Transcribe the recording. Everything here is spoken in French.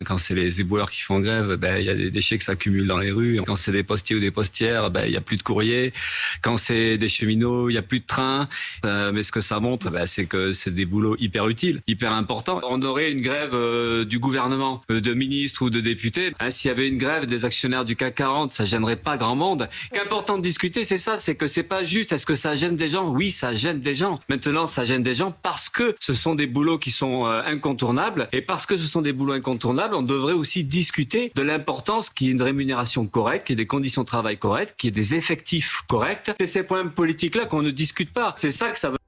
Quand c'est les éboueurs qui font grève, il y a des déchets qui s'accumulent dans les rues. Quand c'est des postiers ou des postières, il y a plus de courrier. Quand c'est des cheminots, il y a plus de trains. Mais ce que ça montre, c'est que c'est des boulots hyper utiles, hyper importants. On aurait une grève du gouvernement, de ministres ou de députés. S'il y avait une grève des actionnaires du CAC 40, ça gênerait pas grand monde. Ce qui est important de discuter, c'est ça, c'est que c'est pas juste. Est-ce que ça gêne des gens? Oui, ça gêne des gens. Maintenant, ça gêne des gens parce que ce sont des boulots qui sont incontournables. Et parce que ce sont des boulots incontournables, on devrait aussi discuter de l'importance qu'il y ait une rémunération correcte, qu'il y ait des conditions de travail correctes, qu'il y ait des effectifs corrects. C'est ces problèmes politiques-là qu'on ne discute pas. C'est ça que ça veut